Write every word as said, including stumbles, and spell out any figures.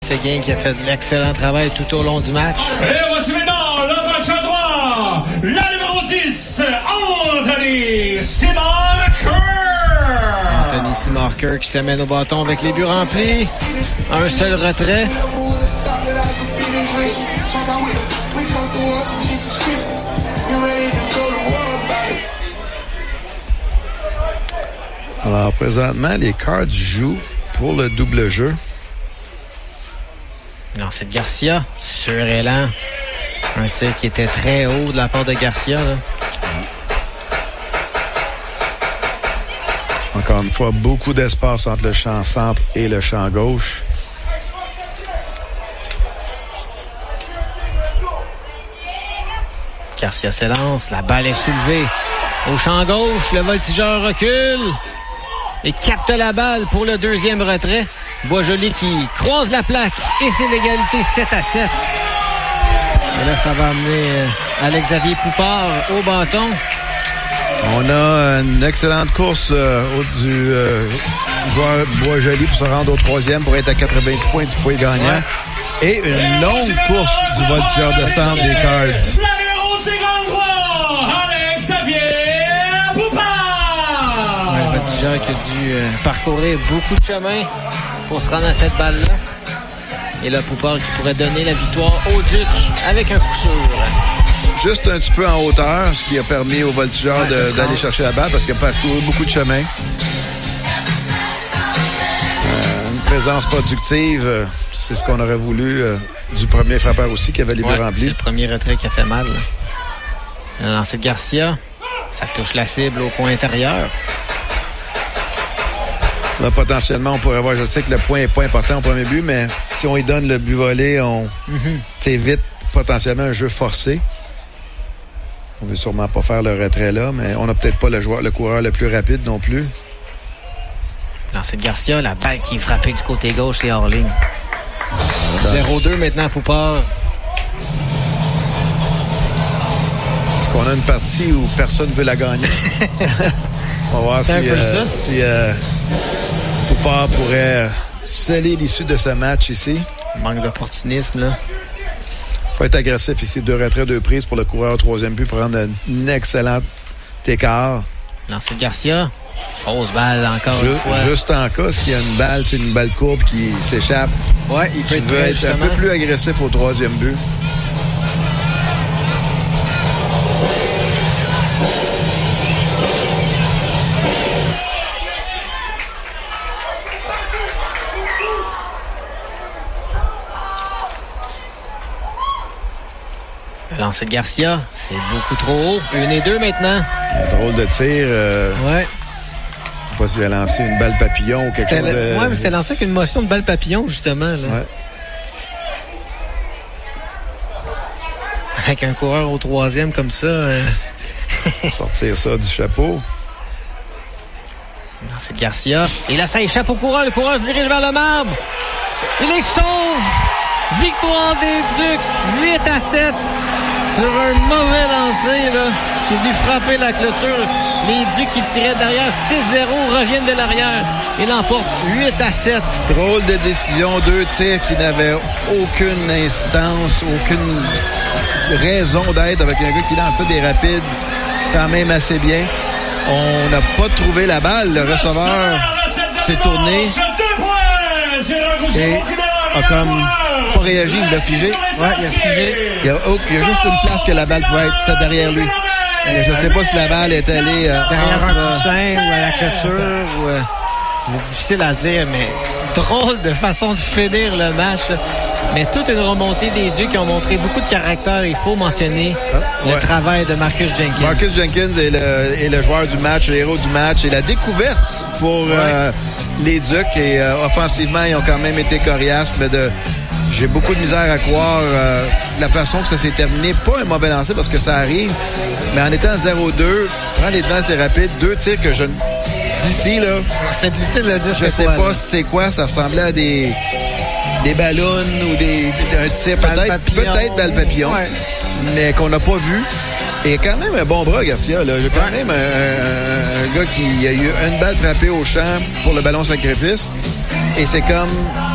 Séguin qui a fait de l'excellent travail tout au long du match. Et voici maintenant le match à droit. La numéro dix, Anthony Simarker. Anthony Simarker qui s'amène au bâton avec les buts remplis. Un seul retrait. Alors, présentement, les Cards jouent pour le double jeu. Non, c'est de Garcia, sur élan. Un tir qui était très haut de la part de Garcia, là. Encore une fois, beaucoup d'espace entre le champ centre et le champ gauche. Garcia s'élance, la balle est soulevée. Au champ gauche, le voltigeur recule et capte la balle pour le deuxième retrait. Boisjoli qui croise la plaque et c'est l'égalité sept à sept. Et là, ça va amener Alex-Xavier Poupard au bâton. On a une excellente course euh, du euh, joueur Boisjoli pour se rendre au troisième pour être à quatre-vingt-dix points du point gagnant. Ouais. Et une longue course du voltigeur de centre des Cards. La numéro cinquante-trois, Alex-Xavier Poupard. Ouais, le voltigeur qui a dû euh, parcourir beaucoup de chemin pour se rendre à cette balle-là. Et là, Poupard qui pourrait donner la victoire au Duc avec un coup sûr. Juste un petit peu en hauteur, ce qui a permis au voltigeur ouais, d'aller chercher la balle parce qu'il a parcouru beaucoup de chemin. Euh, une présence productive, euh, c'est ce qu'on aurait voulu euh, du premier frappeur aussi qui avait les buts ouais, remplis. C'est le premier retrait qui a fait mal. Là. Le lancer de Garcia, ça touche la cible au coin intérieur. Là, potentiellement, on pourrait voir, je sais que le point n'est pas important au premier but, mais si on lui donne le but volé, on mm-hmm. t'évite potentiellement un jeu forcé. On veut sûrement pas faire le retrait là, mais on n'a peut-être pas le joueur, le coureur le plus rapide non plus. Lancer de Garcia, la balle qui est frappée du côté gauche, c'est hors ligne. zéro deux maintenant à Poupard. Est-ce qu'on a une partie où personne ne veut la gagner? On va voir si, euh, si euh, Poupard pourrait sceller l'issue de ce match ici. Manque d'opportunisme, là. Faut être agressif ici. Deux retraits, deux prises pour le coureur au troisième but, prendre un excellent écart. Lancer de Garcia. Fausse balle encore Juste, une fois. Juste en cas, s'il y a une balle, c'est une balle courbe qui s'échappe. Ouais, il peut tu veux être justement un peu plus agressif au troisième but. Lancer de Garcia, c'est beaucoup trop haut. Une et deux maintenant. Un drôle de tir. Euh... Ouais. Je sais pas s'il a lancé une balle papillon ou quelque chose. Le... De... Ouais, mais c'était lancé avec une motion de balle papillon, justement. Là. Ouais. Avec un coureur au troisième comme ça. Euh... Sortir ça du chapeau. Lancer de Garcia. Et là, ça échappe au coureur. Le coureur se dirige vers le marbre. Il est sauve. Victoire des Ducs. huit à sept. Sur un mauvais lancer, là, qui est venu frapper la clôture. Les Ducs qui tiraient derrière six zéro reviennent de l'arrière et l'emportent huit à sept. Drôle de décision. Deux tirs qui n'avaient aucune incidence, aucune raison d'être avec un gars qui lançait des rapides quand même assez bien. On n'a pas trouvé la balle. Le receveur s'est tourné et a comme pas réagi. Il a figé. Ouais, il a figé. Il y a, oh, il y a juste une place que la balle pouvait être. C'était derrière lui. Mais je ne sais pas si la balle est allée euh, derrière un coussin ou à la clôture. Ou, euh, c'est difficile à dire, mais drôle de façon de finir le match. Mais toute une remontée des Ducs qui ont montré beaucoup de caractère. Il faut mentionner ah, le ouais. travail de Marcus Jenkins. Marcus Jenkins est le, est le joueur du match, le héros du match et la découverte pour ouais. euh, les Ducs. Et euh, offensivement, ils ont quand même été coriaces, mais de... J'ai beaucoup de misère à croire euh, la façon que ça s'est terminé. Pas un mauvais lancer parce que ça arrive, mais en étant zéro deux, prendre les devants, c'est rapide. Deux tirs que je... D'ici, là... C'est difficile de dire je sais quoi, pas là. C'est quoi. Ça ressemblait à des... Des ballons ou des... Un tir, peut-être... Peut-être balle papillon, ouais. mais qu'on n'a pas vu. Et quand même un bon bras, Garcia. Là. J'ai quand ouais. même un, un, un gars qui a eu une balle frappée au champ pour le ballon sacrifice. Et c'est comme...